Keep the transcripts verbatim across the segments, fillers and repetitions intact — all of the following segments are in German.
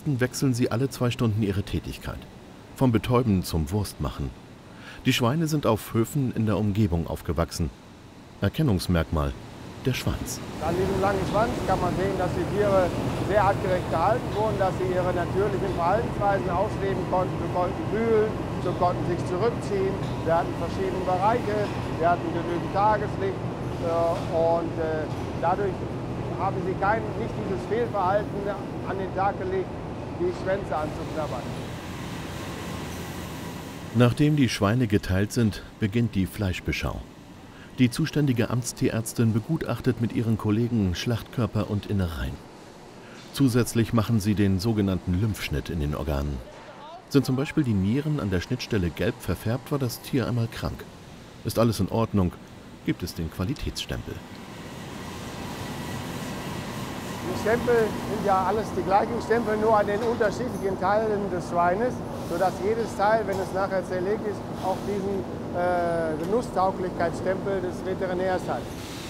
Ärzten wechseln sie alle zwei Stunden ihre Tätigkeit. Vom Betäuben zum Wurstmachen. Die Schweine sind auf Höfen in der Umgebung aufgewachsen. Erkennungsmerkmal: der Schwanz. An diesem langen Schwanz kann man sehen, dass die Tiere sehr artgerecht gehalten wurden, dass sie ihre natürlichen Verhaltensweisen ausleben konnten. Sie konnten wühlen, sie konnten sich zurückziehen. Wir hatten verschiedene Bereiche, wir hatten genügend Tageslicht und dadurch haben sie kein, nicht dieses Fehlverhalten an den Tag gelegt, die Schwänze anzuknabbern. Nachdem die Schweine geteilt sind, beginnt die Fleischbeschau. Die zuständige Amtstierärztin begutachtet mit ihren Kollegen Schlachtkörper und Innereien. Zusätzlich machen sie den sogenannten Lymphschnitt in den Organen. Sind zum Beispiel die Nieren an der Schnittstelle gelb verfärbt, war das Tier einmal krank. Ist alles in Ordnung, gibt es den Qualitätsstempel. Die Stempel sind ja alles die gleichen Stempel, nur an den unterschiedlichen Teilen des Schweines, sodass jedes Teil, wenn es nachher zerlegt ist, auch diesen äh, Genusstauglichkeitsstempel des Veterinärs hat.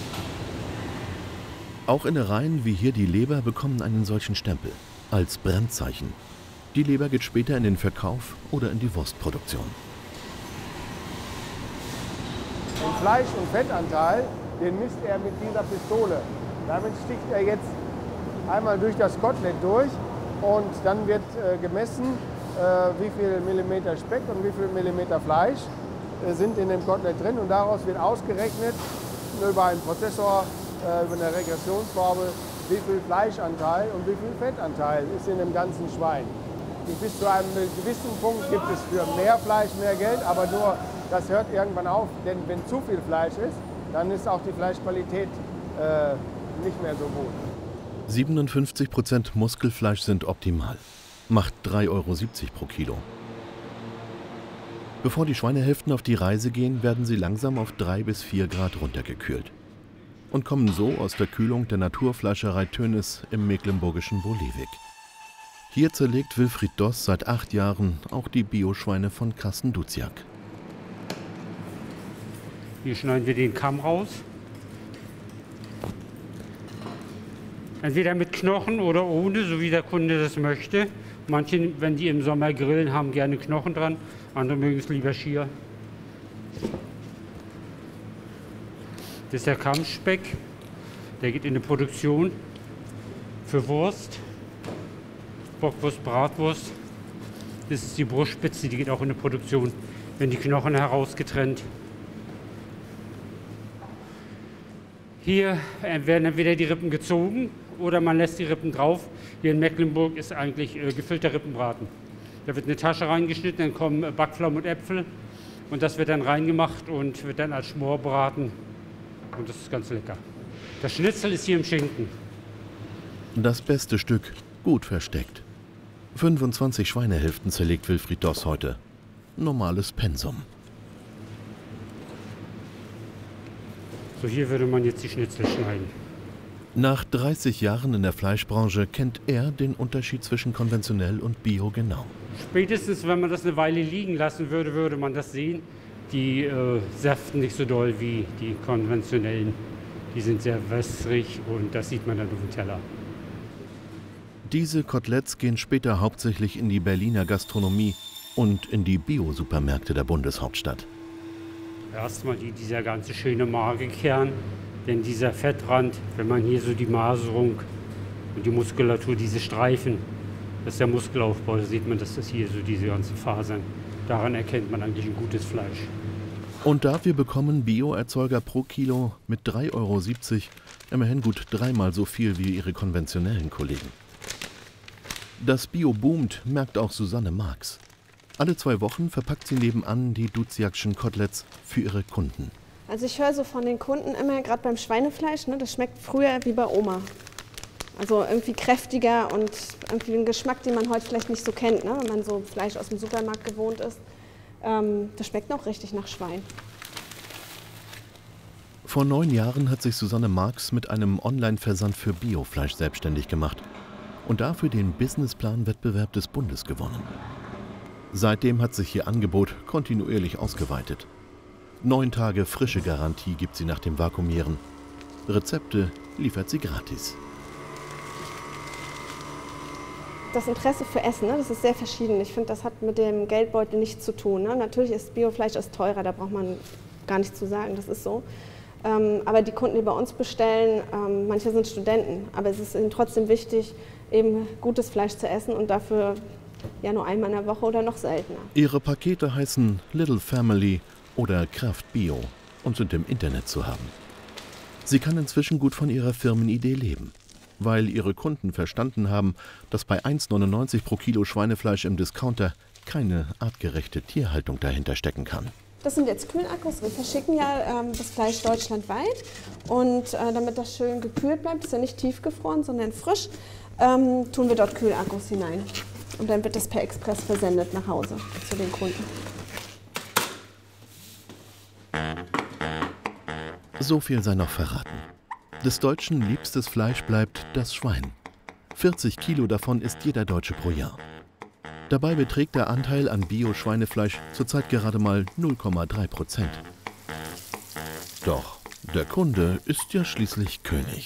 Auch Innereien wie hier die Leber bekommen einen solchen Stempel, als Brandzeichen. Die Leber geht später in den Verkauf oder in die Wurstproduktion. Den Fleisch- und Fettanteil, den misst er mit dieser Pistole. Damit sticht er jetzt einmal durch das Kotelett durch und dann wird äh, gemessen, äh, wie viel Millimeter Speck und wie viel Millimeter Fleisch äh, sind in dem Kotelett drin, und daraus wird ausgerechnet über einen Prozessor, äh, über eine Regressionsformel, wie viel Fleischanteil und wie viel Fettanteil ist in dem ganzen Schwein. Und bis zu einem gewissen Punkt gibt es für mehr Fleisch mehr Geld, aber nur das hört irgendwann auf, denn wenn zu viel Fleisch ist, dann ist auch die Fleischqualität äh, nicht mehr so gut. siebenundfünfzig Prozent Muskelfleisch sind optimal. Macht drei Euro siebzig pro Kilo. Bevor die Schweinehälften auf die Reise gehen, werden sie langsam auf drei bis vier Grad runtergekühlt. Und kommen so aus der Kühlung der Naturfleischerei Tönnis im mecklenburgischen Bolewik. Hier zerlegt Wilfried Doss seit acht Jahren auch die Bioschweine von Carsten Duziak. Hier schneiden wir den Kamm raus. Entweder mit Knochen oder ohne, so wie der Kunde das möchte. Manche, wenn die im Sommer grillen, haben gerne Knochen dran, andere mögen es lieber schier. Das ist der Kammspeck, der geht in die Produktion für Wurst, Bockwurst, Bratwurst. Das ist die Brustspitze, die geht auch in die Produktion, wenn die Knochen herausgetrennt. Hier werden entweder die Rippen gezogen oder man lässt die Rippen drauf. Hier in Mecklenburg ist eigentlich äh, gefüllter Rippenbraten. Da wird eine Tasche reingeschnitten, dann kommen Backpflaumen und Äpfel und das wird dann reingemacht und wird dann als Schmor braten. Und das ist ganz lecker. Das Schnitzel ist hier im Schinken. Das beste Stück, gut versteckt. fünfundzwanzig Schweinehälften zerlegt Wilfried Doss heute. Normales Pensum. So, hier würde man jetzt die Schnitzel schneiden. Nach dreißig Jahren in der Fleischbranche kennt er den Unterschied zwischen konventionell und Bio genau. Spätestens, wenn man das eine Weile liegen lassen würde, würde man das sehen. Die äh, säften nicht so doll wie die konventionellen. Die sind sehr wässrig und das sieht man dann auf dem Teller. Diese Koteletts gehen später hauptsächlich in die Berliner Gastronomie und in die Bio-Supermärkte der Bundeshauptstadt. Erstmal die, dieser ganze schöne Magerkern, denn dieser Fettrand, wenn man hier so die Maserung und die Muskulatur, diese Streifen, das ist der Muskelaufbau, da sieht man, dass das hier so diese ganzen Fasern, daran erkennt man eigentlich ein gutes Fleisch. Und dafür bekommen Bio-Erzeuger pro Kilo mit drei Euro siebzig immerhin gut dreimal so viel wie ihre konventionellen Kollegen. Dass Bio boomt, merkt auch Susanne Marx. Alle zwei Wochen verpackt sie nebenan die Duziakschen Koteletts für ihre Kunden. Also ich höre so von den Kunden immer, gerade beim Schweinefleisch, ne, das schmeckt früher wie bei Oma. Also irgendwie kräftiger und irgendwie ein Geschmack, den man heute vielleicht nicht so kennt, ne, wenn man so Fleisch aus dem Supermarkt gewohnt ist. Ähm, das schmeckt noch richtig nach Schwein. Vor neun Jahren hat sich Susanne Marx mit einem Online-Versand für Biofleisch selbstständig gemacht und dafür den Businessplan-Wettbewerb des Bundes gewonnen. Seitdem hat sich ihr Angebot kontinuierlich ausgeweitet. Neun Tage frische Garantie gibt sie nach dem Vakuumieren. Rezepte liefert sie gratis. das Interesse für Essen, ne, das ist sehr verschieden. Ich finde, das hat mit dem Geldbeutel nichts zu tun. Ne? Natürlich ist Biofleisch ist teurer, da braucht man gar nichts zu sagen, das ist so. Ähm, aber die Kunden, die bei uns bestellen, ähm, manche sind Studenten, aber es ist ihnen trotzdem wichtig, eben gutes Fleisch zu essen und dafür ja nur einmal in der Woche oder noch seltener. Ihre Pakete heißen Little Family oder Kraft Bio und sind im Internet zu haben. Sie kann inzwischen gut von ihrer Firmenidee leben, weil ihre Kunden verstanden haben, dass bei eins neunundneunzig pro Kilo Schweinefleisch im Discounter keine artgerechte Tierhaltung dahinter stecken kann. Das sind jetzt Kühlakkus. Wir verschicken ja ähm, das Fleisch deutschlandweit. Und äh, damit das schön gekühlt bleibt, ist ja nicht tiefgefroren, sondern frisch, ähm, tun wir dort Kühlakkus hinein. Und dann wird das per Express versendet nach Hause zu den Kunden. So viel sei noch verraten. Des Deutschen liebstes Fleisch bleibt das Schwein. vierzig Kilo davon isst jeder Deutsche pro Jahr. Dabei beträgt der Anteil an Bio-Schweinefleisch zurzeit gerade mal null Komma drei Prozent. Doch der Kunde ist ja schließlich König.